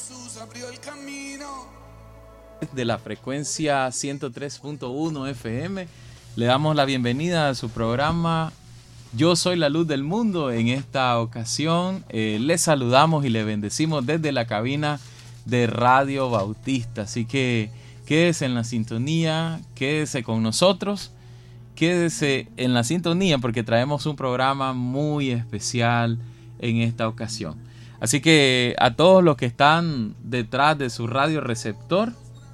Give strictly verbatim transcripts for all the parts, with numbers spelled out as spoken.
Jesús abrió el camino. De la frecuencia ciento tres punto uno F M, le damos la bienvenida a su programa Yo Soy la Luz del Mundo. En esta ocasión eh, le saludamos y le bendecimos desde la cabina de Radio Bautista. Así que quédese en la sintonía, quédese con nosotros, quédese en la sintonía porque traemos un programa muy especial en esta ocasión. Así que a todos los que están detrás de su radio receptor,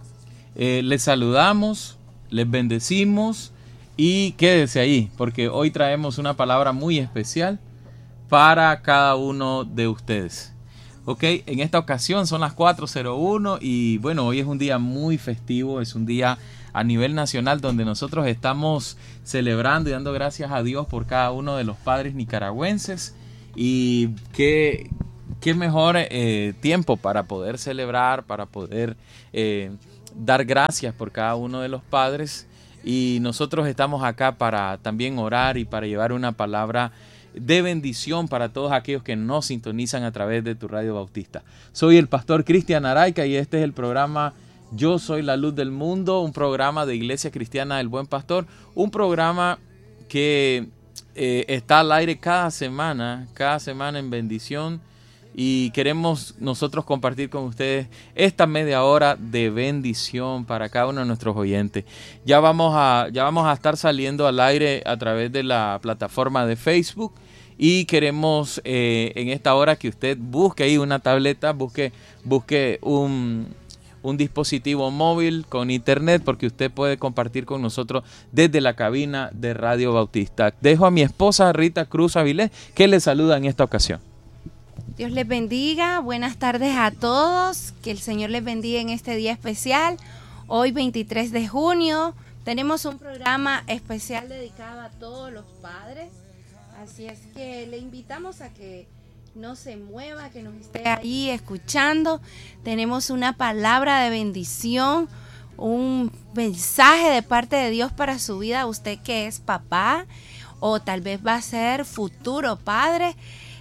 eh, les saludamos, les bendecimos y quédese ahí porque hoy traemos una palabra muy especial para cada uno de ustedes. Ok, en esta ocasión son las cuatro cero uno y bueno, hoy es un día muy festivo, es un día a nivel nacional donde nosotros estamos celebrando y dando gracias a Dios por cada uno de los padres nicaragüenses. Y qué, qué mejor eh, tiempo para poder celebrar, para poder eh, dar gracias por cada uno de los padres. Y nosotros estamos acá para también orar y para llevar una palabra de bendición para todos aquellos que nos sintonizan a través de tu Radio Bautista. Soy el pastor Cristian Araica y este es el programa Yo Soy la Luz del Mundo, un programa de Iglesia Cristiana del Buen Pastor, un programa que eh, está al aire cada semana, cada semana en bendición, y queremos nosotros compartir con ustedes esta media hora de bendición para cada uno de nuestros oyentes. Ya vamos a, ya vamos a estar saliendo al aire a través de la plataforma de Facebook y queremos eh, en esta hora que usted busque ahí una tableta, busque, busque un... un dispositivo móvil con internet porque usted puede compartir con nosotros desde la cabina de Radio Bautista. Dejo a mi esposa Rita Cruz Avilés que le saluda en esta ocasión. Dios les bendiga, buenas tardes a todos, que el Señor les bendiga en este día especial. Hoy veintitrés de junio tenemos un programa especial dedicado a todos los padres, así es que le invitamos a que no se mueva, que nos esté ahí escuchando. Tenemos una palabra de bendición, un mensaje de parte de Dios para su vida, usted que es papá o tal vez va a ser futuro padre.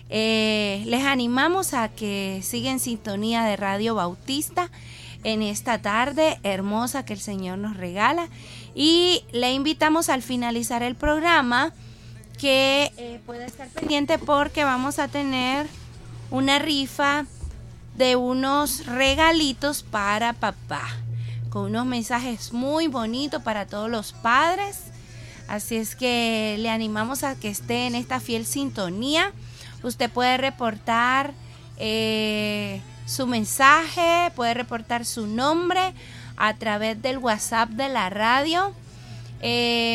Eh, les animamos a que sigan en sintonía de Radio Bautista en esta tarde hermosa que el Señor nos regala, y le invitamos al finalizar el programa que eh, pueda estar pendiente porque vamos a tener una rifa de unos regalitos para papá, con unos mensajes muy bonitos para todos los padres. Así es que le animamos a que esté en esta fiel sintonía. Usted puede reportar eh, su mensaje, puede reportar su nombre a través del WhatsApp de la radio. Eh,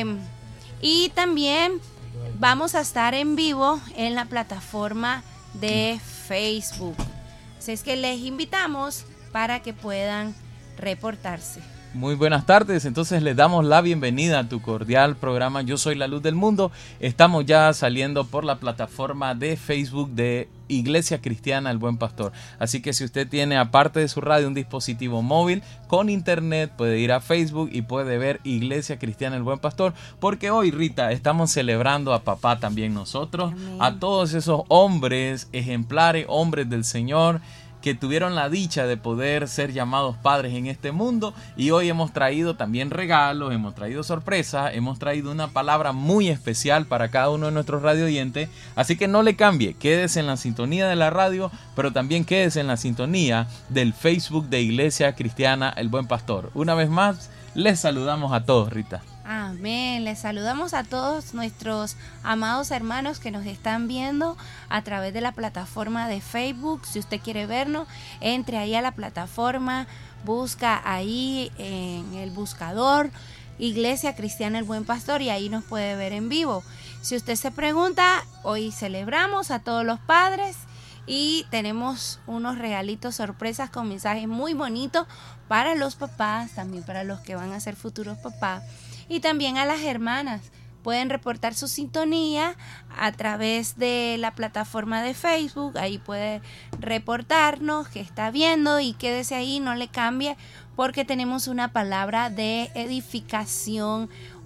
y también vamos a estar en vivo en la plataforma de Facebook. Así es que les invitamos para que puedan reportarse. Muy buenas tardes, entonces les damos la bienvenida a tu cordial programa Yo Soy la Luz del Mundo. Estamos ya saliendo por la plataforma de Facebook de Iglesia Cristiana El Buen Pastor. Así que si usted tiene aparte de su radio un dispositivo móvil con internet, puede ir a Facebook y puede ver Iglesia Cristiana El Buen Pastor, porque hoy, Rita, estamos celebrando a papá también nosotros. Amén. A todos esos hombres ejemplares, hombres del Señor, que tuvieron la dicha de poder ser llamados padres en este mundo, y hoy hemos traído también regalos, hemos traído sorpresas, hemos traído una palabra muy especial para cada uno de nuestros radio oyentes. Así que no le cambie, quédese en la sintonía de la radio, pero también quédese en la sintonía del Facebook de Iglesia Cristiana El Buen Pastor. Una vez más, les saludamos a todos, Rita. Amén. Les saludamos a todos nuestros amados hermanos que nos están viendo a través de la plataforma de Facebook. Si usted quiere vernos, entre ahí a la plataforma, busca ahí en el buscador Iglesia Cristiana El Buen Pastor y ahí nos puede ver en vivo. Si usted se pregunta, hoy celebramos a todos los padres y tenemos unos regalitos sorpresas con mensajes muy bonitos para los papás, también para los que van a ser futuros papás. Y también a las hermanas, pueden reportar su sintonía a través de la plataforma de Facebook. Ahí puede reportarnos que está viendo y quédese ahí, no le cambie, porque tenemos una palabra de edificación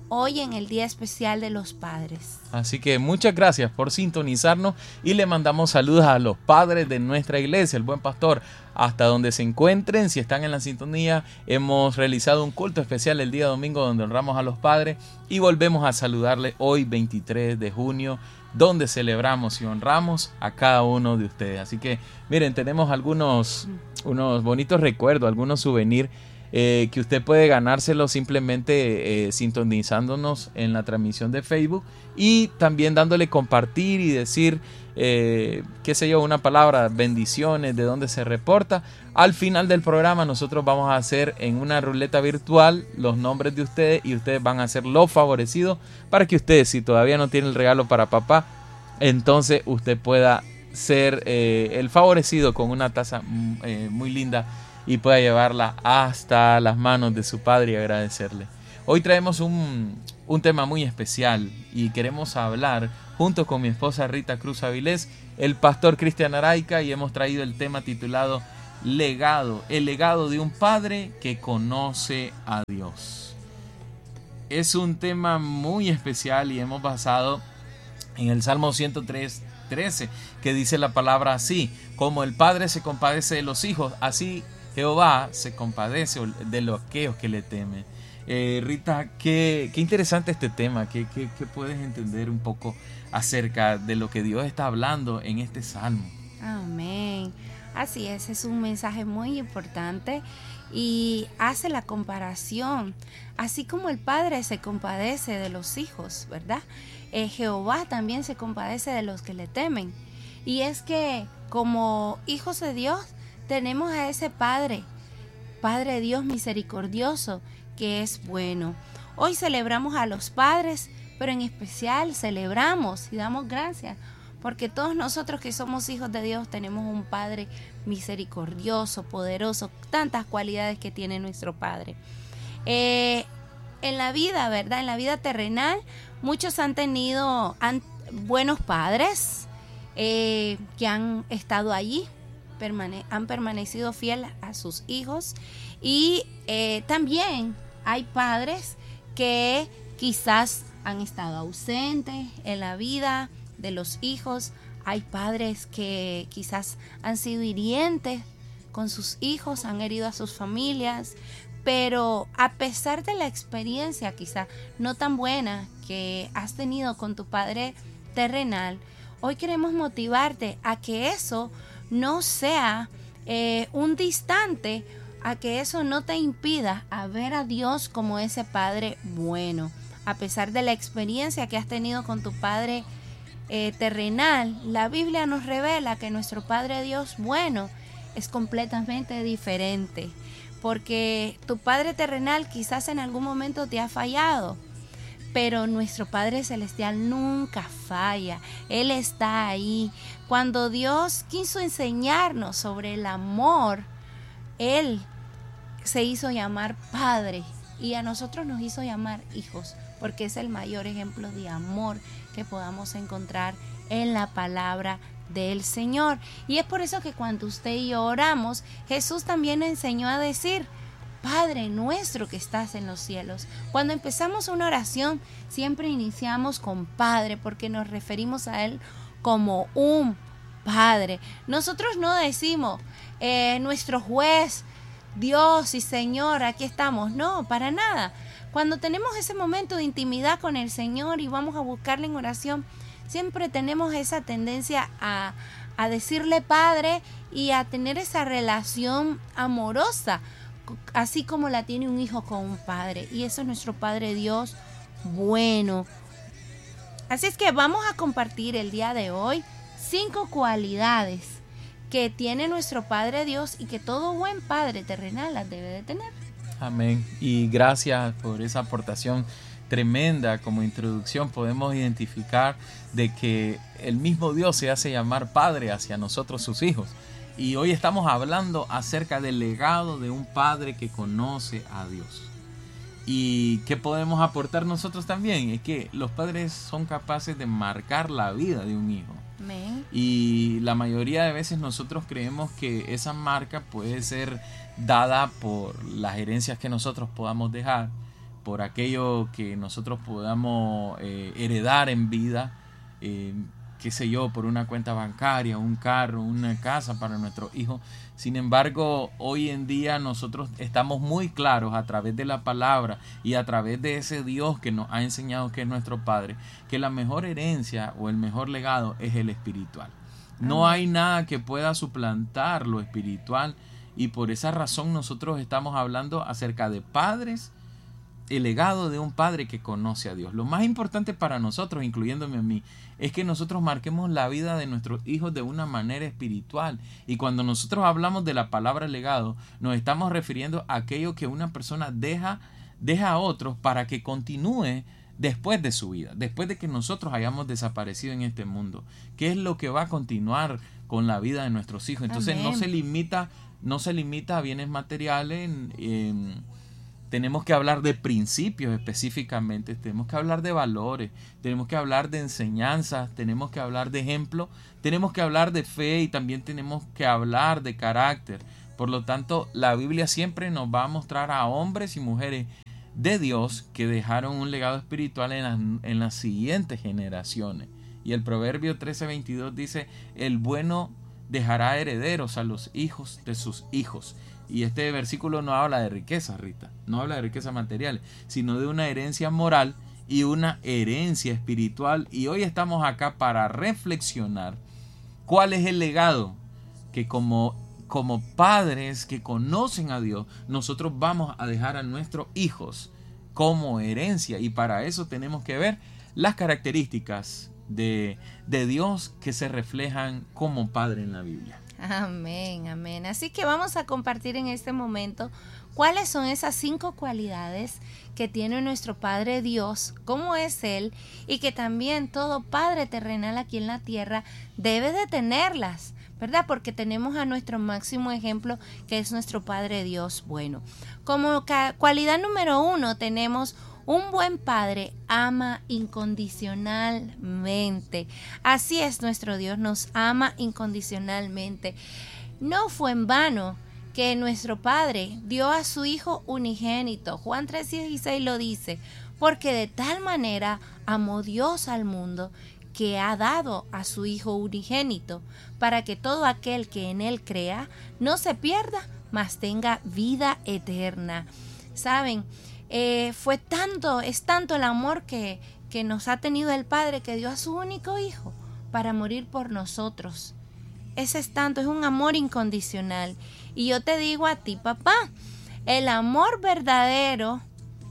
hoy en el Día Especial de los Padres. Así que muchas gracias por sintonizarnos y le mandamos saludos a los padres de nuestra iglesia, el Buen Pastor, hasta donde se encuentren. Si están en la sintonía, hemos realizado un culto especial el día domingo donde honramos a los padres y volvemos a saludarle hoy veintitrés de junio, donde celebramos y honramos a cada uno de ustedes. Así que miren, tenemos algunos unos bonitos recuerdos, algunos souvenirs Eh, que usted puede ganárselo simplemente eh, sintonizándonos en la transmisión de Facebook y también dándole compartir y decir, eh, qué sé yo, una palabra, bendiciones, de dónde se reporta. Al final del programa nosotros vamos a hacer en una ruleta virtual los nombres de ustedes y ustedes van a ser los favorecidos para que ustedes, si todavía no tienen el regalo para papá, entonces usted pueda ser eh, el favorecido con una taza eh, muy linda y pueda llevarla hasta las manos de su padre y agradecerle. Hoy traemos un, un tema muy especial y queremos hablar junto con mi esposa Rita Cruz Avilés, el pastor Cristian Araica, y hemos traído el tema titulado Legado, el legado de un padre que conoce a Dios. Es un tema muy especial y hemos basado en el Salmo ciento tres, trece, que dice la palabra así: como el padre se compadece de los hijos, así Jehová se compadece de los aquellos que le temen. Eh, Rita, qué, qué interesante este tema. ¿Qué, qué, ¿Qué puedes entender un poco acerca de lo que Dios está hablando en este salmo? Amén. Así es, es un mensaje muy importante y hace la comparación. Así como el padre se compadece de los hijos, ¿verdad? Eh, Jehová también se compadece de los que le temen. Y es que como hijos de Dios, tenemos a ese Padre, Padre Dios misericordioso, que es bueno. Hoy celebramos a los padres, pero en especial celebramos y damos gracias, porque todos nosotros que somos hijos de Dios tenemos un Padre misericordioso, poderoso, tantas cualidades que tiene nuestro Padre. Eh, en la vida, ¿verdad? En la vida terrenal, muchos han tenido han, buenos padres eh, que han estado allí, Permane- han permanecido fieles a sus hijos y eh, también hay padres que quizás han estado ausentes en la vida de los hijos. Hay padres que quizás han sido hirientes con sus hijos, han herido a sus familias, pero a pesar de la experiencia quizás no tan buena que has tenido con tu padre terrenal, hoy queremos motivarte a que eso no sea eh, un distante, a que eso no te impida a ver a Dios como ese Padre bueno. A pesar de la experiencia que has tenido con tu Padre eh, terrenal, la Biblia nos revela que nuestro Padre Dios bueno es completamente diferente, porque tu Padre terrenal quizás en algún momento te ha fallado, pero nuestro Padre Celestial nunca falla. Él está ahí. Cuando Dios quiso enseñarnos sobre el amor, Él se hizo llamar Padre y a nosotros nos hizo llamar hijos, porque es el mayor ejemplo de amor que podamos encontrar en la palabra del Señor. Y es por eso que cuando usted y yo oramos, Jesús también nos enseñó a decir: Padre nuestro que estás en los cielos. Cuando empezamos una oración, siempre iniciamos con Padre, porque nos referimos a Él como un Padre. Nosotros no decimos, eh, nuestro juez, Dios y Señor, aquí estamos. No, para nada. Cuando tenemos ese momento de intimidad con el Señor y vamos a buscarle en oración, siempre tenemos esa tendencia a, a decirle Padre y a tener esa relación amorosa, así como la tiene un hijo con un padre. Y eso es nuestro Padre Dios bueno. Así es que vamos a compartir el día de hoy cinco cualidades que tiene nuestro Padre Dios y que todo buen padre terrenal las debe de tener. Amén. Y gracias por esa aportación tremenda. Como introducción podemos identificar de que el mismo Dios se hace llamar Padre hacia nosotros, sus hijos. Y hoy estamos hablando acerca del legado de un padre que conoce a Dios. ¿Y qué podemos aportar nosotros también? Es que los padres son capaces de marcar la vida de un hijo. Amén. Y la mayoría de veces nosotros creemos que esa marca puede ser dada por las herencias que nosotros podamos dejar. por aquello que nosotros podamos eh, heredar en vida, eh, qué sé yo, por una cuenta bancaria, un carro, una casa para nuestros hijos. Sin embargo, hoy en día nosotros estamos muy claros a través de la palabra y a través de ese Dios que nos ha enseñado que es nuestro Padre, que la mejor herencia o el mejor legado es el espiritual. No hay nada que pueda suplantar lo espiritual, y por esa razón nosotros estamos hablando acerca de padres, el legado de un padre que conoce a Dios. Lo más importante para nosotros, incluyéndome a mí, es que nosotros marquemos la vida de nuestros hijos de una manera espiritual. Y cuando nosotros hablamos de la palabra legado, nos estamos refiriendo a aquello que una persona deja, deja a otros para que continúe después de su vida, después de que nosotros hayamos desaparecido en este mundo. ¿Qué es lo que va a continuar con la vida de nuestros hijos? Entonces Amén. no se limita, no se limita a bienes materiales. Eh, tenemos que hablar de principios específicamente, tenemos que hablar de valores, tenemos que hablar de enseñanzas, tenemos que hablar de ejemplo, tenemos que hablar de fe y también tenemos que hablar de carácter. Por lo tanto, la Biblia siempre nos va a mostrar a hombres y mujeres de Dios que dejaron un legado espiritual en las, en las siguientes generaciones. Y el Proverbio trece veintidós dice: el bueno dejará herederos a los hijos de sus hijos. Y este versículo no habla de riqueza, Rita, no habla de riquezas materiales, sino de una herencia moral y una herencia espiritual. Y hoy estamos acá para reflexionar cuál es el legado que como, como padres que conocen a Dios, nosotros vamos a dejar a nuestros hijos como herencia. Y para eso tenemos que ver las características de, de Dios que se reflejan como padre en la Biblia. Amén, amén. Así que vamos a compartir en este momento cuáles son esas cinco cualidades que tiene nuestro Padre Dios, cómo es Él, y que también todo padre terrenal aquí en la tierra debe de tenerlas, ¿verdad? Porque tenemos a nuestro máximo ejemplo, que es nuestro Padre Dios bueno. Como cualidad número uno tenemos: un buen padre ama incondicionalmente. Así es, nuestro Dios nos ama incondicionalmente. No fue en vano que nuestro Padre dio a su Hijo unigénito. Juan tres dieciséis lo dice: porque de tal manera amó Dios al mundo, que ha dado a su Hijo unigénito, para que todo aquel que en Él crea no se pierda, mas tenga vida eterna. ¿Saben? Eh, fue tanto, es tanto el amor que, que nos ha tenido el Padre, que dio a su único Hijo para morir por nosotros. Ese es tanto, es un amor incondicional. Y yo te digo a ti, papá, el amor verdadero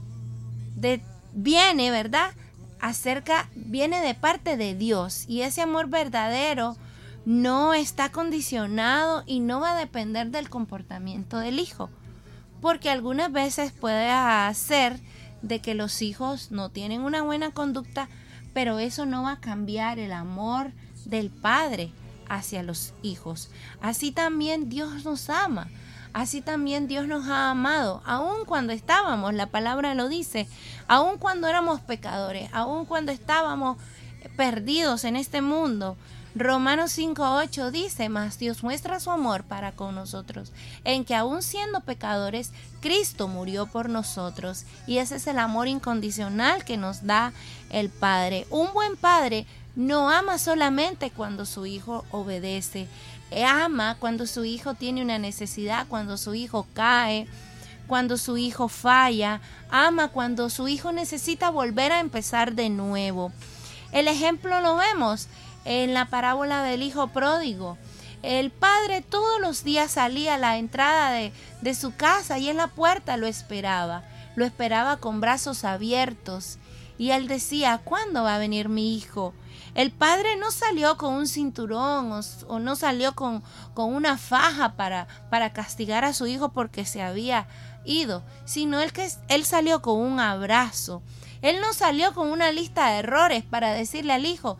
de, viene, ¿verdad? Acerca, viene de parte de Dios. Y ese amor verdadero no está condicionado y no va a depender del comportamiento del hijo. Porque algunas veces puede hacer de que los hijos no tienen una buena conducta, pero eso no va a cambiar el amor del padre hacia los hijos. Así también Dios nos ama, así también Dios nos ha amado, aun cuando estábamos, la palabra lo dice, aun cuando éramos pecadores, aun cuando estábamos perdidos en este mundo. Romanos cinco ocho dice: mas Dios muestra su amor para con nosotros, en que aun siendo pecadores, Cristo murió por nosotros. Y ese es el amor incondicional que nos da el Padre. Un buen padre no ama solamente cuando su hijo obedece, ama cuando su hijo tiene una necesidad, cuando su hijo cae, cuando su hijo falla, ama cuando su hijo necesita volver a empezar de nuevo. El ejemplo lo vemos en la parábola del hijo pródigo. El padre todos los días salía a la entrada de, de su casa y en la puerta lo esperaba. Lo esperaba con brazos abiertos. Y él decía: ¿cuándo va a venir mi hijo? El padre no salió con un cinturón o, o no salió con, con una faja para, para castigar a su hijo porque se había ido, sino él, que, él salió con un abrazo. Él no salió con una lista de errores para decirle al hijo: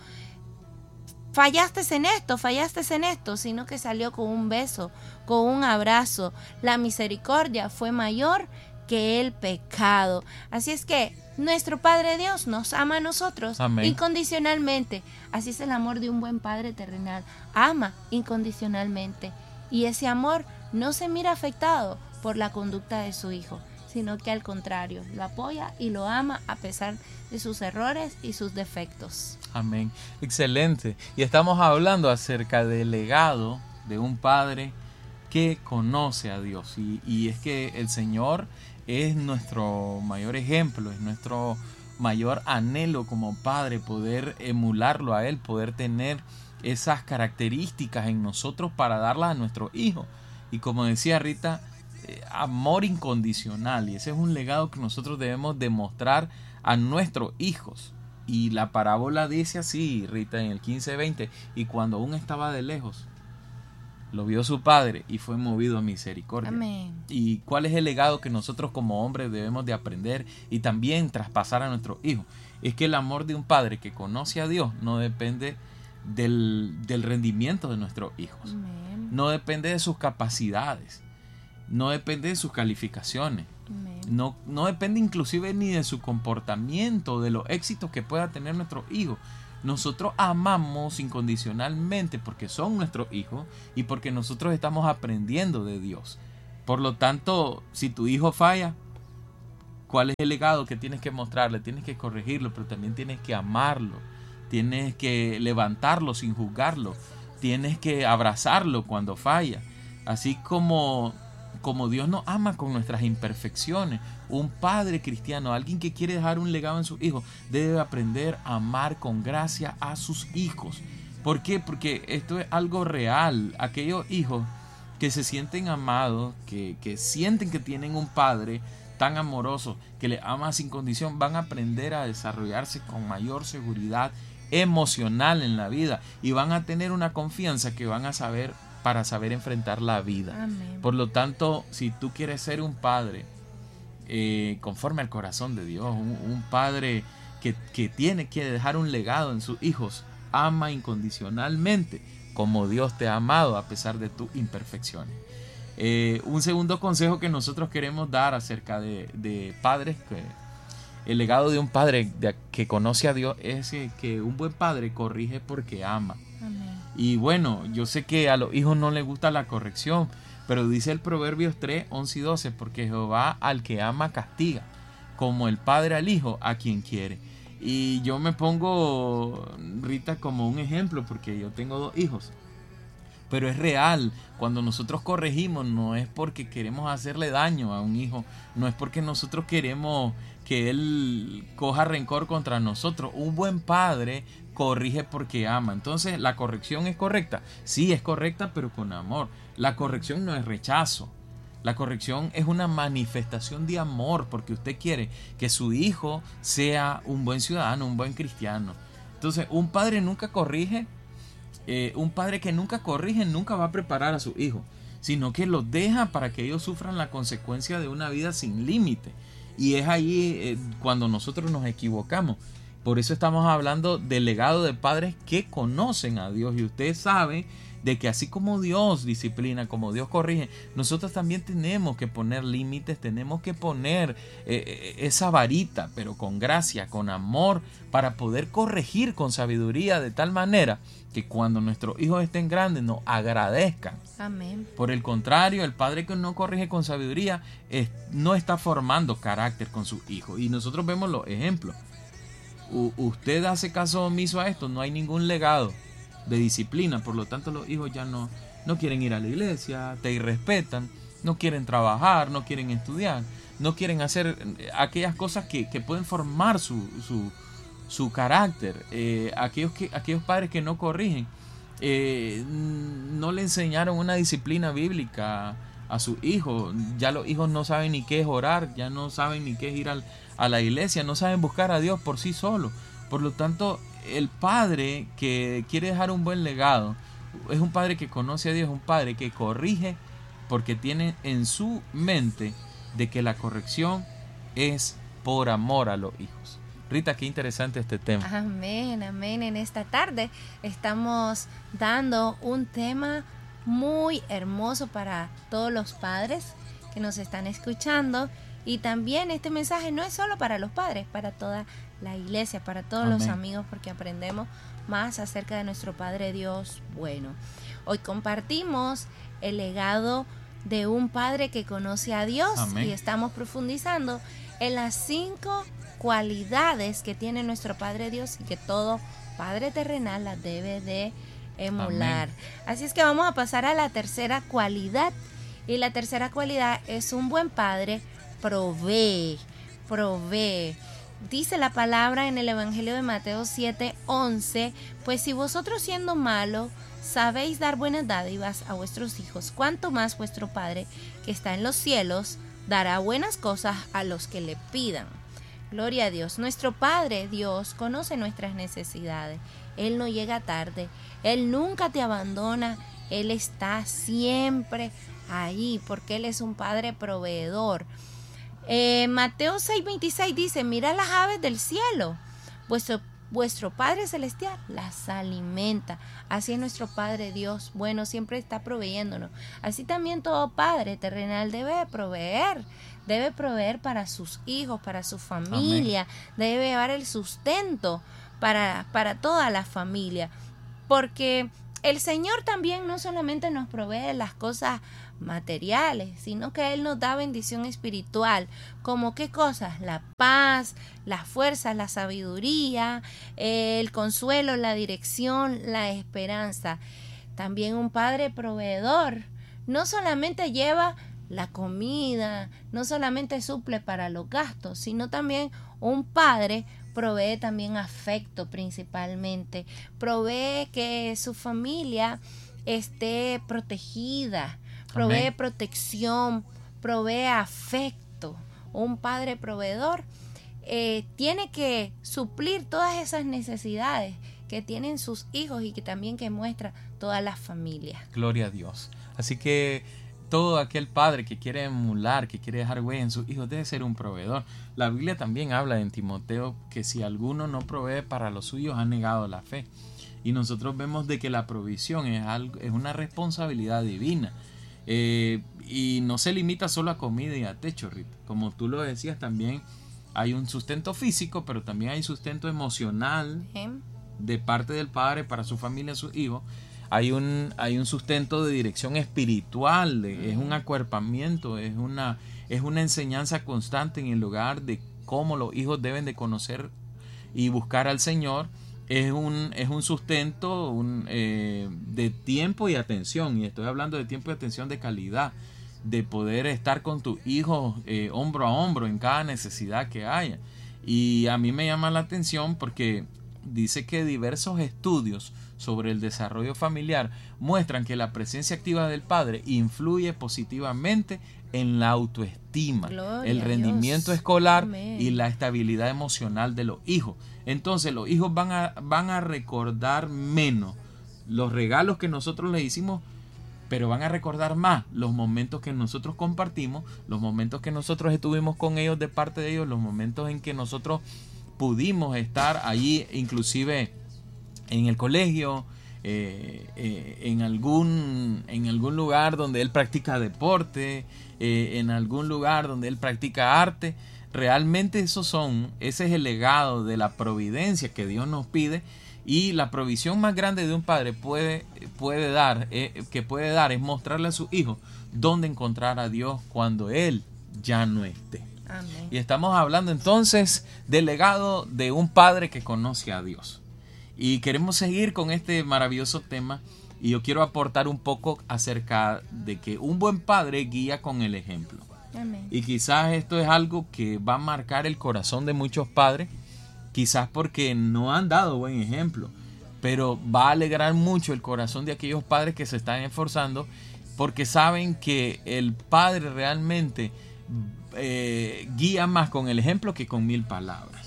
fallaste en esto, fallaste en esto, sino que salió con un beso, con un abrazo. La misericordia fue mayor que el pecado. Así es que nuestro Padre Dios nos ama a nosotros. Amén. Incondicionalmente. Así es el amor de un buen padre terrenal. Ama incondicionalmente. Y ese amor no se mira afectado por la conducta de su hijo, sino que al contrario, lo apoya y lo ama a pesar de sus errores y sus defectos. Amén. Excelente. Y estamos hablando acerca del legado de un padre que conoce a Dios. Y, y es que el Señor es nuestro mayor ejemplo, es nuestro mayor anhelo como padre, poder emularlo a Él, poder tener esas características en nosotros para darlas a nuestros hijos. Y como decía Rita, eh, amor incondicional, y ese es un legado que nosotros debemos demostrar a nuestros hijos. Y la parábola dice así, Rita, en el quince veinte, y cuando aún estaba de lejos, lo vio su padre y fue movido a misericordia. Amén. ¿Y cuál es el legado que nosotros como hombres debemos de aprender y también traspasar a nuestros hijos? Es que el amor de un padre que conoce a Dios no depende del, del rendimiento de nuestros hijos. Amén. No depende de sus capacidades. No depende de sus calificaciones. Amén. No, no depende inclusive ni de su comportamiento, de los éxitos que pueda tener nuestro hijo. Nosotros amamos incondicionalmente porque son nuestros hijos y porque nosotros estamos aprendiendo de Dios. Por lo tanto, si tu hijo falla, ¿cuál es el legado que tienes que mostrarle? Tienes que corregirlo, pero también tienes que amarlo. Tienes que levantarlo sin juzgarlo. Tienes que abrazarlo cuando falla. Así como, como Dios nos ama con nuestras imperfecciones. Un padre cristiano, alguien que quiere dejar un legado en sus hijos, debe aprender a amar con gracia a sus hijos. ¿Por qué? Porque esto es algo real. Aquellos hijos que se sienten amados, que, que sienten que tienen un padre tan amoroso, que les ama sin condición, van a aprender a desarrollarse con mayor seguridad emocional en la vida y van a tener una confianza que van a saber para saber enfrentar la vida. Amén. Por lo tanto, si tú quieres ser un padre eh, conforme al corazón de Dios, un, un padre que, que tiene que dejar un legado en sus hijos, ama incondicionalmente como Dios te ha amado a pesar de tus imperfecciones. Eh, un segundo consejo que nosotros queremos dar acerca de, de padres, que el legado de un padre de, que conoce a Dios es que, que un buen padre corrige porque ama. Amén. Y bueno, yo sé que a los hijos no les gusta la corrección, pero dice el Proverbios tres, once y doce, porque Jehová al que ama castiga, como el padre al hijo a quien quiere. Y yo me pongo, Rita, como un ejemplo, porque yo tengo dos hijos. Pero es real, cuando nosotros corregimos no es porque queremos hacerle daño a un hijo, no es porque nosotros queremos que él coja rencor contra nosotros. Un buen padre corrige porque ama. Entonces, ¿la corrección es correcta? Sí, es correcta, pero con amor. La corrección no es rechazo. La corrección es una manifestación de amor porque usted quiere que su hijo sea un buen ciudadano, un buen cristiano. Entonces, un padre nunca corrige. Eh, un padre que nunca corrige nunca va a preparar a su hijo, sino que los deja para que ellos sufran la consecuencia de una vida sin límite. Y es ahí eh, cuando nosotros nos equivocamos. Por eso estamos hablando del legado de padres que conocen a Dios. Y usted sabe de que así como Dios disciplina, como Dios corrige, nosotros también tenemos que poner límites, tenemos que poner eh, esa varita, pero con gracia, con amor, para poder corregir con sabiduría de tal manera que cuando nuestros hijos estén grandes nos agradezcan. Amén. Por el contrario, el padre que no corrige con sabiduría es, no está formando carácter con sus hijos. Y nosotros vemos los ejemplos. U, usted hace caso omiso a esto, no hay ningún legado de disciplina, por lo tanto los hijos ya no, no quieren ir a la iglesia, te irrespetan, no quieren trabajar, no quieren estudiar, no quieren hacer aquellas cosas que, que pueden formar su, su, su carácter. Eh, aquellos, que, aquellos padres que no corrigen, eh, no le enseñaron una disciplina bíblica a sus hijos, ya los hijos no saben ni qué es orar, ya no saben ni qué es ir al, a la iglesia, no saben buscar a Dios por sí solos. Por lo tanto, el padre que quiere dejar un buen legado es un padre que conoce a Dios, un padre que corrige porque tiene en su mente de que la corrección es por amor a los hijos. Rita, qué interesante este tema. Amén, amén. En esta tarde estamos dando un tema muy hermoso para todos los padres que nos están escuchando. Y también este mensaje no es solo para los padres, para toda la iglesia, para todos Amén. Los amigos, porque aprendemos más acerca de nuestro Padre Dios bueno. Hoy compartimos el legado de un padre que conoce a Dios. Amén. Y estamos profundizando en las cinco cualidades que tiene nuestro Padre Dios y que todo padre terrenal las debe de emular. Amén. Así es que vamos a pasar a la tercera cualidad. Y la tercera cualidad es: un buen padre provee, provee. Dice la palabra en el Evangelio de Mateo siete once, pues si vosotros siendo malos sabéis dar buenas dádivas a vuestros hijos, cuánto más vuestro Padre que está en los cielos dará buenas cosas a los que le pidan. Gloria a Dios. Nuestro Padre Dios conoce nuestras necesidades. Él no llega tarde. Él nunca te abandona. Él está siempre ahí porque Él es un Padre proveedor. Eh, Mateo seis veintiséis dice: mira las aves del cielo, vuestro, vuestro Padre Celestial las alimenta. Así es nuestro Padre Dios, bueno, siempre está proveyéndonos. Así también todo Padre terrenal debe proveer, debe proveer para sus hijos, para su familia. Amén. Debe llevar el sustento para, para toda la familia, porque el Señor también no solamente nos provee las cosas materiales, sino que Él nos da bendición espiritual. ¿Como qué cosas? La paz, la fuerza, la sabiduría, el consuelo, la dirección, la esperanza. También un Padre proveedor no solamente lleva la comida, no solamente suple para los gastos, sino también un Padre provee también afecto principalmente, provee que su familia esté protegida, provee Amén. Protección, provee afecto. Un padre proveedor eh, tiene que suplir todas esas necesidades que tienen sus hijos y que también que muestra todas las familias. Gloria a Dios. Así que todo aquel padre que quiere emular, que quiere dejar huella en sus hijos, debe ser un proveedor. La Biblia también habla en Timoteo que si alguno no provee para los suyos, ha negado la fe. Y nosotros vemos de que la provisión es, algo, es una responsabilidad divina. Eh, y no se limita solo a comida y a techo, Rita. Como tú lo decías, también hay un sustento físico, pero también hay sustento emocional de parte del padre para su familia, sus hijos. Hay un, hay un sustento de dirección espiritual, de, es un acuerpamiento, es una, es una enseñanza constante en el hogar de cómo los hijos deben de conocer y buscar al Señor. Es un, es un sustento un, eh, de tiempo y atención, y estoy hablando de tiempo y atención de calidad, de poder estar con tus hijos eh, hombro a hombro en cada necesidad que haya. Y a mí me llama la atención porque dice que diversos estudios sobre el desarrollo familiar muestran que la presencia activa del padre influye positivamente en la autoestima, Gloria el rendimiento escolar Amén. Y la estabilidad emocional de los hijos. Entonces los hijos van a, van a recordar menos los regalos que nosotros les hicimos, pero van a recordar más los momentos que nosotros compartimos, los momentos que nosotros estuvimos con ellos de parte de ellos, los momentos en que nosotros pudimos estar allí, inclusive en el colegio, eh, eh, en, algún, en algún lugar donde él practica deporte, eh, en algún lugar donde él practica arte. Realmente esos son, ese es el legado de la providencia que Dios nos pide, y la provisión más grande de un padre puede, puede dar, eh, que puede dar es mostrarle a sus hijos dónde encontrar a Dios cuando él ya no esté. Amén. Y estamos hablando entonces del legado de un padre que conoce a Dios. Y queremos seguir con este maravilloso tema, y yo quiero aportar un poco acerca de que un buen padre guía con el ejemplo. Amén. Y quizás esto es algo que va a marcar el corazón de muchos padres, quizás porque no han dado buen ejemplo, pero va a alegrar mucho el corazón de aquellos padres que se están esforzando, porque saben que el padre realmente eh, guía más con el ejemplo que con mil palabras.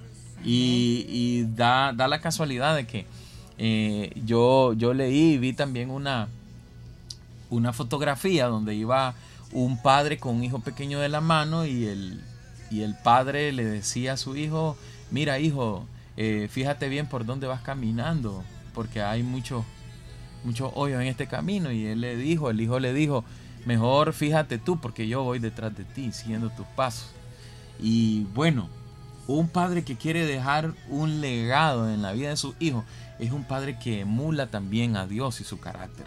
Y, y da, da la casualidad de que eh, yo, yo leí y vi también una, una fotografía donde iba un padre con un hijo pequeño de la mano, y el, y el padre le decía a su hijo: mira, hijo, eh, fíjate bien por dónde vas caminando, porque hay muchos muchos hoyos en este camino. Y él le dijo, el hijo le dijo: mejor fíjate tú, porque yo voy detrás de ti, siguiendo tus pasos. Y bueno, un padre que quiere dejar un legado en la vida de sus hijos es un padre que emula también a Dios y su carácter.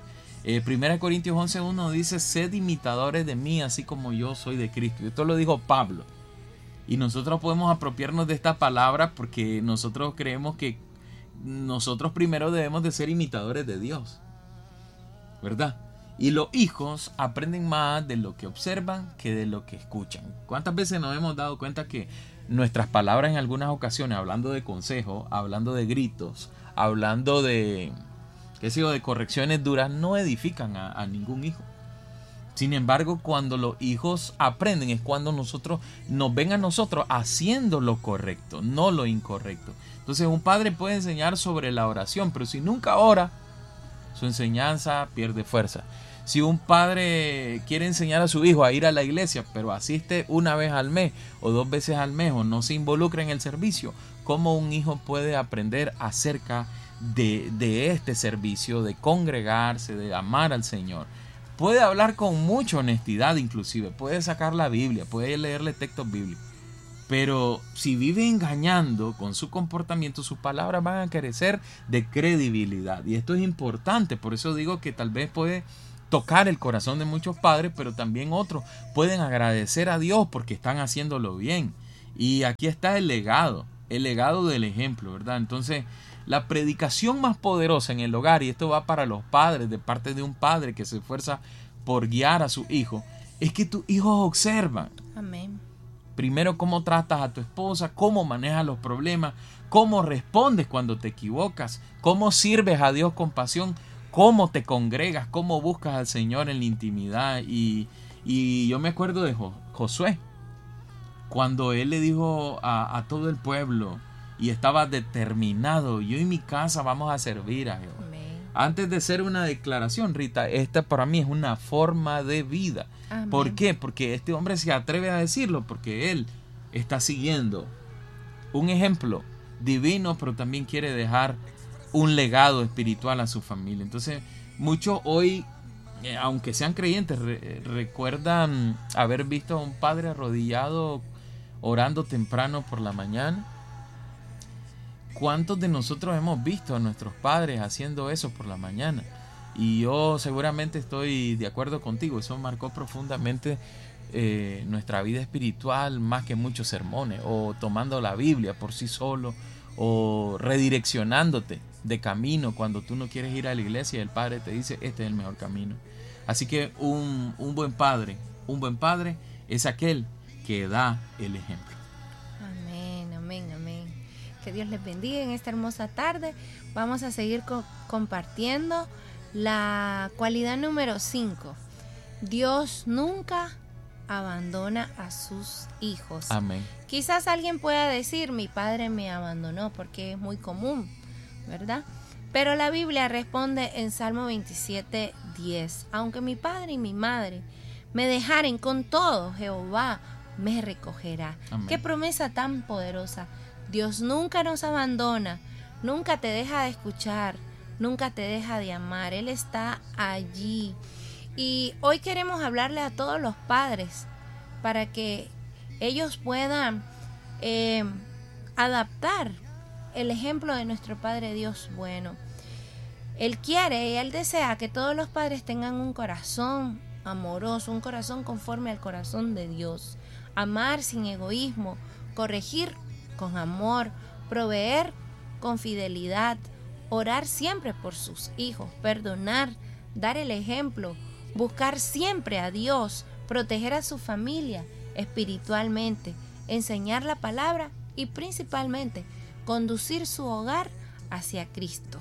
Eh, primera Corintios once uno dice, sed imitadores de mí, así como yo soy de Cristo. Esto lo dijo Pablo. Y nosotros podemos apropiarnos de esta palabra porque nosotros creemos que nosotros primero debemos de ser imitadores de Dios, ¿verdad? Y los hijos aprenden más de lo que observan que de lo que escuchan. ¿Cuántas veces nos hemos dado cuenta que nuestras palabras en algunas ocasiones, hablando de consejo, hablando de gritos, hablando de, qué sé yo, de correcciones duras, no edifican a, a ningún hijo? Sin embargo, cuando los hijos aprenden es cuando nosotros nos ven a nosotros haciendo lo correcto, no lo incorrecto. Entonces un padre puede enseñar sobre la oración, pero si nunca ora, su enseñanza pierde fuerza. Si un padre quiere enseñar a su hijo a ir a la iglesia, pero asiste una vez al mes o dos veces al mes o no se involucra en el servicio, ¿cómo un hijo puede aprender acerca de, de este servicio, de congregarse, de amar al Señor? Puede hablar con mucha honestidad inclusive, puede sacar la Biblia, puede leerle textos bíblicos. Pero si vive engañando con su comportamiento, sus palabras van a carecer de credibilidad. Y esto es importante, por eso digo que tal vez puede tocar el corazón de muchos padres, pero también otros pueden agradecer a Dios porque están haciéndolo bien. Y aquí está el legado, el legado del ejemplo, ¿verdad? Entonces, la predicación más poderosa en el hogar, y esto va para los padres, de parte de un padre que se esfuerza por guiar a su hijo, es que tus hijos observan. Amén. Primero, cómo tratas a tu esposa, cómo manejas los problemas, cómo respondes cuando te equivocas, cómo sirves a Dios con pasión, cómo te congregas, cómo buscas al Señor en la intimidad. Y, y yo me acuerdo de Jo- Josué, cuando él le dijo a, a todo el pueblo, y estaba determinado, yo y mi casa vamos a servir a Jehová. Amén. Antes de ser una declaración, Rita, esta para mí es una forma de vida. Amén. ¿Por qué? Porque este hombre se atreve a decirlo, porque él está siguiendo un ejemplo divino, pero también quiere dejar un legado espiritual a su familia. Entonces, muchos hoy, eh, aunque sean creyentes, re- recuerdan haber visto a un padre arrodillado orando temprano por la mañana. ¿Cuántos de nosotros hemos visto a nuestros padres haciendo eso por la mañana? Y yo seguramente estoy de acuerdo contigo, eso marcó profundamente eh, nuestra vida espiritual más que muchos sermones, o tomando la Biblia por sí solo, o redireccionándote de camino cuando tú no quieres ir a la iglesia y el padre te dice, este es el mejor camino. Así que un, un buen padre, un buen padre es aquel que da el ejemplo. Amén, amén, amén. Que Dios les bendiga en esta hermosa tarde. Vamos a seguir co- compartiendo la cualidad número cinco. Dios nunca abandona a sus hijos. Amén. Quizás alguien pueda decir, mi padre me abandonó, porque es muy común, ¿verdad? Pero la Biblia responde en Salmo veintisiete, diez. Aunque mi padre y mi madre me dejaren, con todo Jehová me recogerá. Amén. Qué promesa tan poderosa. Dios nunca nos abandona, nunca te deja de escuchar, nunca te deja de amar. Él está allí. Y hoy queremos hablarle a todos los padres para que ellos puedan eh, adaptar el ejemplo de nuestro Padre Dios bueno. Él quiere y Él desea que todos los padres tengan un corazón amoroso, un corazón conforme al corazón de Dios. Amar sin egoísmo, corregir con amor, proveer con fidelidad, orar siempre por sus hijos, perdonar, dar el ejemplo, buscar siempre a Dios, proteger a su familia espiritualmente, enseñar la palabra y principalmente conducir su hogar hacia Cristo.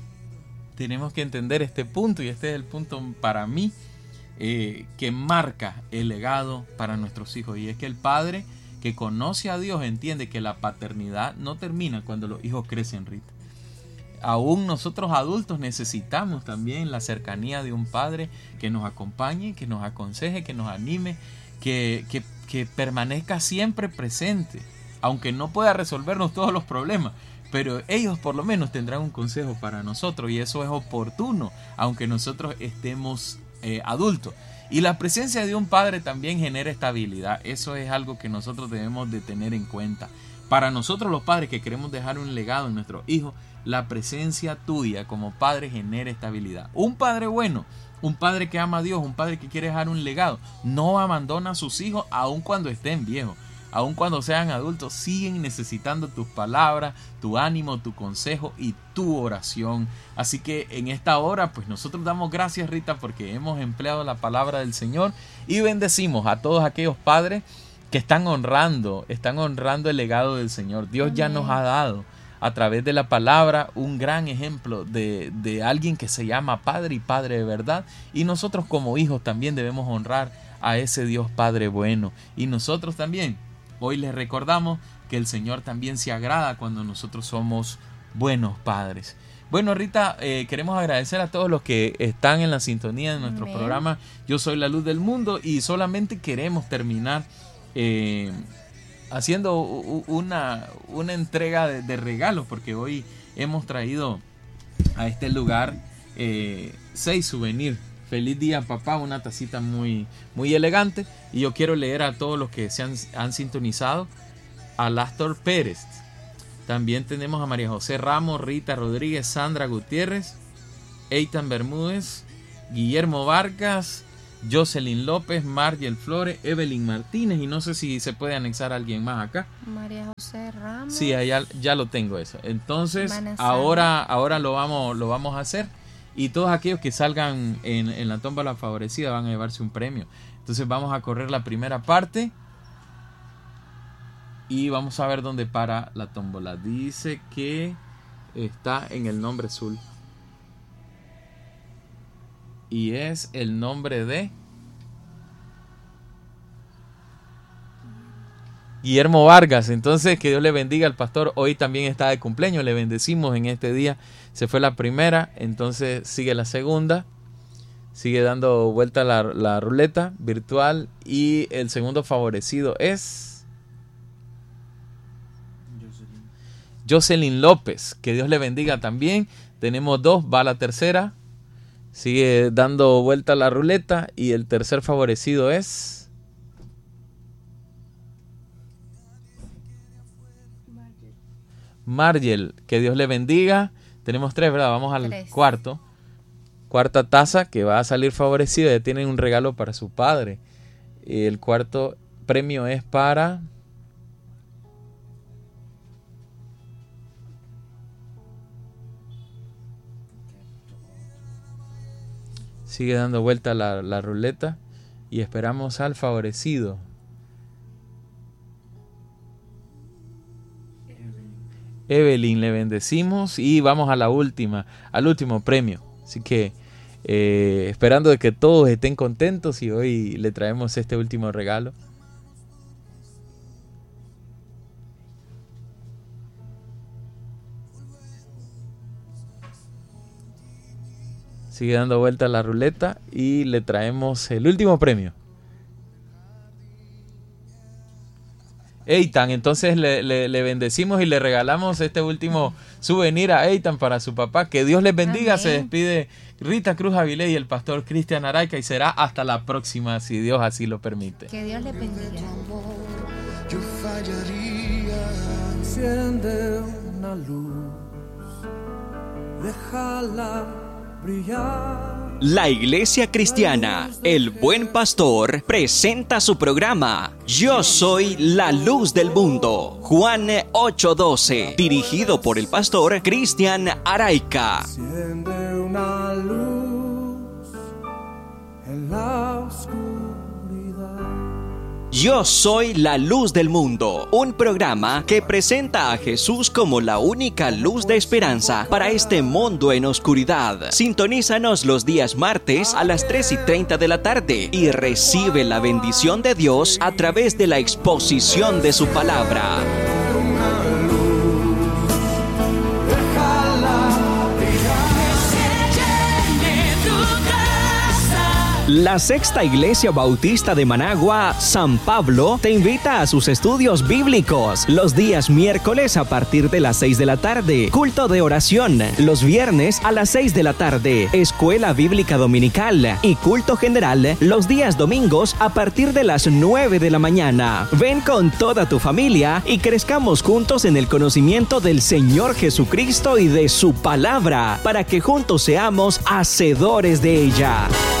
Tenemos que entender este punto, y este es el punto para mí eh, que marca el legado para nuestros hijos, y es que el padre que conoce a Dios entiende que la paternidad no termina cuando los hijos crecen, Rita. Aún nosotros adultos necesitamos también la cercanía de un padre que nos acompañe, que nos aconseje, que nos anime, que, que, que permanezca siempre presente, aunque no pueda resolvernos todos los problemas, pero ellos por lo menos tendrán un consejo para nosotros, y eso es oportuno, aunque nosotros estemos eh, adultos. Y la presencia de un padre también genera estabilidad. Eso es algo que nosotros debemos de tener en cuenta. Para nosotros los padres que queremos dejar un legado en nuestros hijos, la presencia tuya como padre genera estabilidad. Un padre bueno Un padre que ama a Dios, un padre que quiere dejar un legado, no abandona a sus hijos aun cuando estén viejos, aun cuando sean adultos, siguen necesitando tus palabras, tu ánimo, tu consejo y tu oración. Así que en esta hora, pues nosotros damos gracias, Rita, porque hemos empleado la palabra del Señor y bendecimos a todos aquellos padres que están honrando, están honrando el legado del Señor. Dios Amén. Ya nos ha dado a través de la palabra un gran ejemplo de, de alguien que se llama Padre y Padre de verdad, y nosotros como hijos también debemos honrar a ese Dios Padre bueno. Y nosotros también hoy les recordamos que el Señor también se agrada cuando nosotros somos buenos padres. Bueno, Rita, eh, queremos agradecer a todos los que están en la sintonía de nuestro Amén. Programa Yo Soy la Luz del Mundo, y solamente queremos terminar eh, haciendo una, una entrega de, de regalos, porque hoy hemos traído a este lugar eh, seis souvenirs. Feliz día, papá, una tacita muy, muy elegante. Y yo quiero leer a todos los que se han, han sintonizado. A Lástor Pérez. También tenemos a María José Ramos, Rita Rodríguez, Sandra Gutiérrez, Eitan Bermúdez, Guillermo Vargas, Jocelyn López, Margel Flores, Evelyn Martínez, y no sé si se puede anexar a alguien más acá. María José Ramos. Sí, allá, ya lo tengo eso. Entonces, ahora, ahora lo vamos, lo vamos a hacer. Y todos aquellos que salgan en, en la tómbola favorecida van a llevarse un premio. Entonces vamos a correr la primera parte. Y vamos a ver dónde para la tómbola. Dice que está en el nombre azul. Y es el nombre de Guillermo Vargas. Entonces, que Dios le bendiga al pastor. Hoy también está de cumpleaños. Le bendecimos en este día. Se fue la primera. Entonces sigue la segunda. Sigue dando vuelta la, la ruleta virtual. Y el segundo favorecido es Jocelyn López. Que Dios le bendiga también. Tenemos dos. Va la tercera. Sigue dando vuelta la ruleta. Y el tercer favorecido es Margel. Que Dios le bendiga. Tenemos tres, ¿verdad? Vamos al tres. cuarto. Cuarta taza que va a salir favorecida. Ya tienen un regalo para su padre. El cuarto premio es para Sigue dando vuelta la, la ruleta y esperamos al favorecido. Evelyn, le bendecimos y vamos a la última, al último premio. Así que eh, esperando de que todos estén contentos, y hoy le traemos este último regalo. Sigue dando vuelta la ruleta y le traemos el último premio. Eitan, entonces le, le, le bendecimos y le regalamos este último souvenir a Eitan para su papá. Que Dios les bendiga. Amén. Se despide Rita Cruz Avilés y el pastor Cristian Araica, y será hasta la próxima, si Dios así lo permite. Que Dios les bendiga. Yo fallaría. Enciende una luz, déjala brillar. La Iglesia Cristiana El Buen Pastor presenta su programa Yo Soy la Luz del Mundo, Juan ocho doce, dirigido por el pastor Cristian Araica. Enciende una luz en la oscuridad. Yo Soy la Luz del Mundo, un programa que presenta a Jesús como la única luz de esperanza para este mundo en oscuridad. Sintonízanos los días martes a las tres y treinta de la tarde y recibe la bendición de Dios a través de la exposición de su palabra. La Sexta Iglesia Bautista de Managua, San Pablo, te invita a sus estudios bíblicos los días miércoles a partir de las seis de la tarde, culto de oración los viernes a las seis de la tarde, escuela bíblica dominical y culto general los días domingos a partir de las nueve de la mañana. Ven con toda tu familia y crezcamos juntos en el conocimiento del Señor Jesucristo y de su palabra, para que juntos seamos hacedores de ella.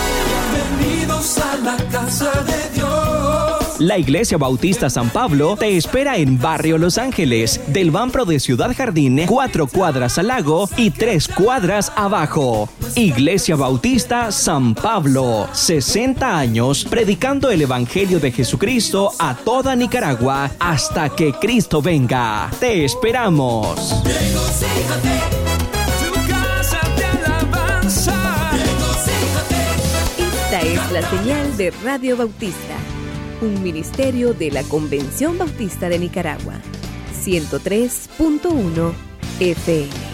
Bienvenidos a la casa de Dios. La Iglesia Bautista San Pablo te espera en Barrio Los Ángeles, del Banpro de Ciudad Jardín, cuatro cuadras al lago y tres cuadras abajo. Iglesia Bautista San Pablo, sesenta años predicando el Evangelio de Jesucristo a toda Nicaragua hasta que Cristo venga. Te esperamos. Regocíjate, tu casa de alabanza. Regocíjate. Esta es la señal de Radio Bautista, un ministerio de la Convención Bautista de Nicaragua, ciento tres punto uno F M.